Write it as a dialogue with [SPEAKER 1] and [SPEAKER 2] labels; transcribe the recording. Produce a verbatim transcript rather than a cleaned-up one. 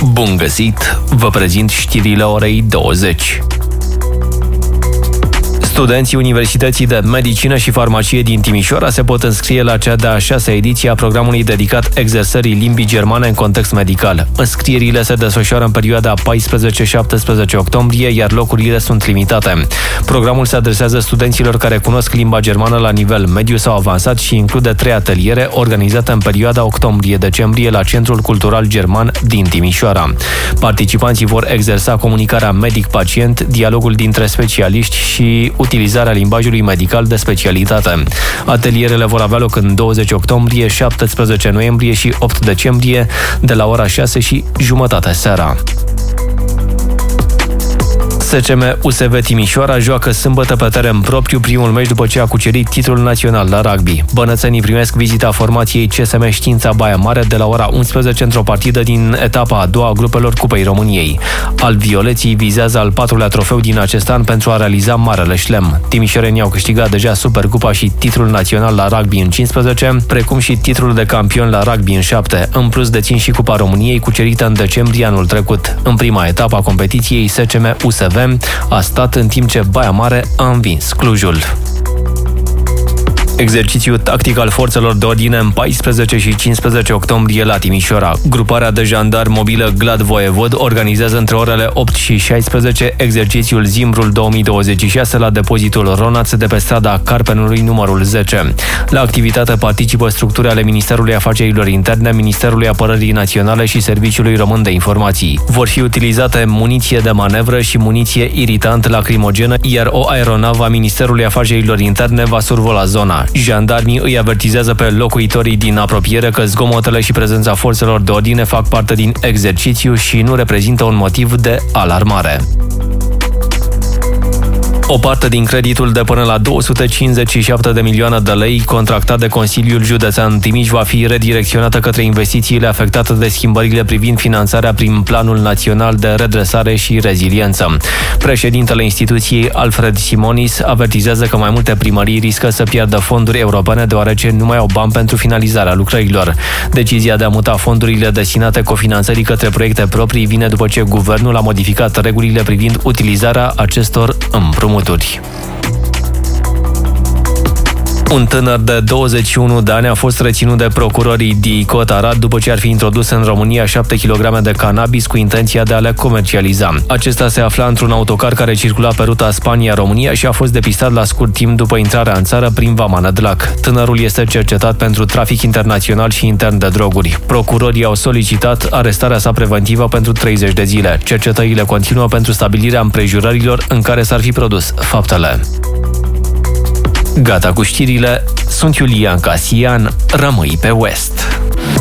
[SPEAKER 1] Bun găsit! Vă prezint știrile orei douăzeci. Studenții Universității de Medicină și Farmacie din Timișoara se pot înscrie la cea de-a șasea ediție a programului dedicat exersării limbii germane în context medical. Înscrierile se desfășoară în perioada paisprezece șaptesprezece octombrie, iar locurile sunt limitate. Programul se adresează studenților care cunosc limba germană la nivel mediu sau avansat și include trei ateliere organizate în perioada octombrie-decembrie la Centrul Cultural German din Timișoara. Participanții vor exersa comunicarea medic-pacient, dialogul dintre specialiști și utilizarea limbajului medical de specialitate. Atelierele vor avea loc în douăzeci octombrie, șaptesprezece noiembrie și opt decembrie, de la ora șase și jumătate seara. S C M U S V Timișoara joacă sâmbătă pe teren propriu primul meci după ce a cucerit titlul național la rugby. Bănățenii primesc vizita formației C S M Știința Baia Mare de la ora unsprezece într-o partidă din etapa a doua a grupelor Cupei României. Alb-violeții vizează al patrulea trofeu din acest an pentru a realiza marele șlem. Timișorenii au câștigat deja Supercupa și titlul național la rugby în cincisprezece, precum și titlul de campion la rugby în șapte. În plus dețin și Cupa României cucerită în decembrie anul trecut. În prima etapă a competiției, S C M U S V a stat în timp ce Baia Mare a învins Clujul. Exercițiu tactic al forțelor de ordine în paisprezece și cincisprezece octombrie la Timișoara. Gruparea de jandar mobilă Glad Voievod organizează între orele opt și șaisprezece exercițiul Zimbrul două mii douăzeci și șase la depozitul Ronaț de pe strada Carpenului numărul zece. La activitate participă structuri ale Ministerului Afacerilor Interne, Ministerului Apărării Naționale și Serviciului Român de Informații. Vor fi utilizate muniție de manevră și muniție iritant lacrimogenă, iar o aeronavă a Ministerului Afacerilor Interne va survola zona. Jandarmii îi avertizează pe locuitorii din apropiere că zgomotele și prezența forțelor de ordine fac parte din exercițiu și nu reprezintă un motiv de alarmare. O parte din creditul de până la două sute cincizeci și șapte de milioane de lei contractat de Consiliul Județean Timiș va fi redirecționată către investițiile afectate de schimbările privind finanțarea prin Planul Național de Redresare și Reziliență. Președintele instituției, Alfred Simonis, avertizează că mai multe primării riscă să piardă fonduri europene deoarece nu mai au bani pentru finalizarea lucrărilor. Decizia de a muta fondurile destinate cofinanțării către proiecte proprii vine după ce guvernul a modificat regulile privind utilizarea acestor împrumuturi. Un tânăr de douăzeci și unu de ani a fost reținut de procurorii D I C O T Arad după ce ar fi introdus în România șapte kilograme de cannabis cu intenția de a le comercializa. Acesta se afla într-un autocar care circula pe ruta Spania-România și a fost depistat la scurt timp după intrarea în țară prin Vama Nădlac. Tânărul este cercetat pentru trafic internațional și intern de droguri. Procurorii au solicitat arestarea sa preventivă pentru treizeci de zile. Cercetările continuă pentru stabilirea împrejurărilor în care s-ar fi produs faptele. Gata cu știrile, sunt Iulian Casian, rămâi pe West.